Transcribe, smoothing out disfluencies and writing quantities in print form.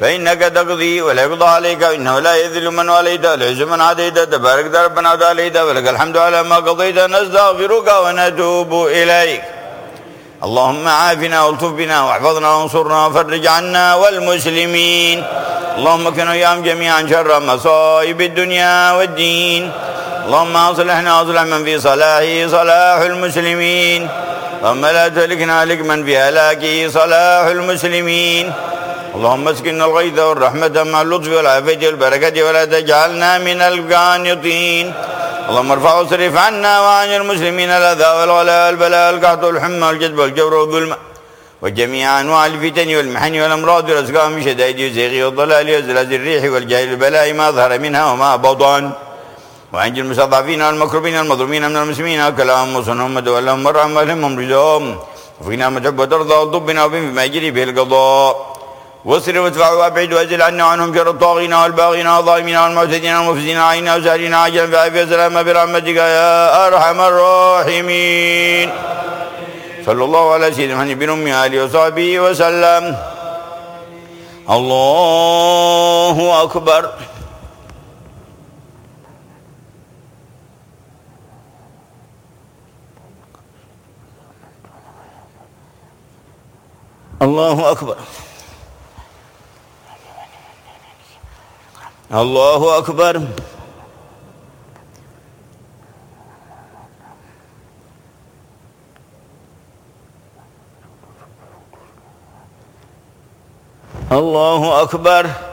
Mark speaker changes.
Speaker 1: فإنك تقضي ولا يقضى عليك، إنه لا يذل من واليت ولا يعز من عاديت، تبارك ربنا وتعاليت، ولك الحمد على ما قضيت. نستغفرك ونتوب إليك. اللهم عافنا والطف بنا واحفظنا وانصرنا وفرج عنا والمسلمين. اللهم اكفنا وإياهم جميعا شر مصائب الدنيا والدين. اللهم اصلحنا واصلح من في صلاحه صلاح المسلمين. اللهم لا تهلكنا هلك من في هلاكه صلاح المسلمين. اللهم اسقنا الغيث والرحمة مع اللطف والعافية والبركة، ولا تجعلنا من القانطين. اللهم ارفع واصرف عنا وعن المسلمين الأذى والغلاء والبلاء والقحط والحمى والجذب والجور والظلم وجميع أنواع الفتن والمحن والأمراض والأسقام من شدائد الزيغ والضلال وزلازل الريح والجهل والبلاء ما ظهر منها وما بطن. وأنجِ المستضعفين والمكروبين المظلومين من المسلمين، وكلهم وصنهم ودولهم وارحم واهلهم رزقهم، وفينا ما تحب وترضى، وضبنا وبما يجري به القضاء. واصرف وادفع وابعد وازل عنا وعنهم شر الطاغين والباغين والظالمين والمعتدين والمفسدين علينا وسائرين عاجلا بعافية وسلامة برحمتك يا أرحم الراحمين. صلى الله على سيدنا محمد بن أم آله وصحبه وسلم. الله أكبر. الله أكبر. الله أكبر. الله أكبر.